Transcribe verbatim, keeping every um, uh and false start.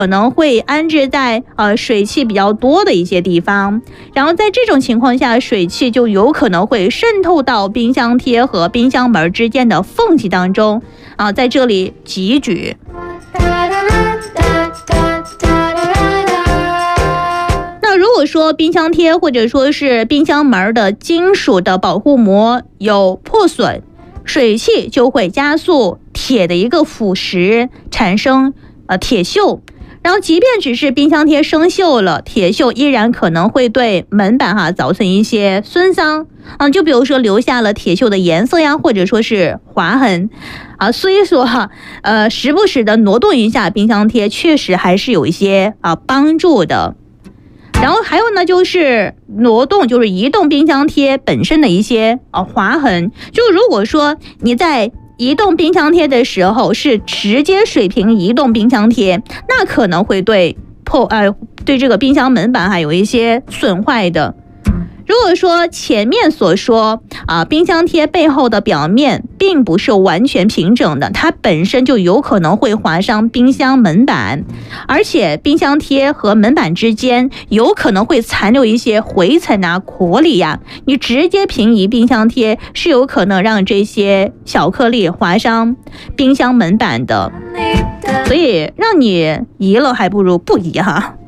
可能会安置在呃水汽比较多的一些地方，然后在这种情况下，水汽就有可能会渗透到冰箱贴和冰箱门之间的缝隙当中啊，在这里挤举。那如果说冰箱贴或者说是冰箱门的金属的保护膜有破损，水汽就会加速铁的一个腐蚀，产生呃铁锈。然后即便只是冰箱贴生锈了，铁锈依然可能会对门板哈造成一些损伤啊，就比如说留下了铁锈的颜色呀，或者说是划痕啊，所以说哈呃时不时的挪动一下冰箱贴，确实还是有一些啊帮助的。然后还有呢，就是挪动，就是移动冰箱贴本身的一些啊划痕。就如果说你在移动冰箱贴的时候是直接水平移动冰箱贴，那可能会对破呃对这个冰箱门板还有一些损坏的。如果说前面所说啊，冰箱贴背后的表面并不是完全平整的，它本身就有可能会划伤冰箱门板，而且冰箱贴和门板之间有可能会残留一些灰尘啊、颗粒呀、啊，你直接平移冰箱贴是有可能让这些小颗粒划伤冰箱门板的，所以让你移了还不如不移哈。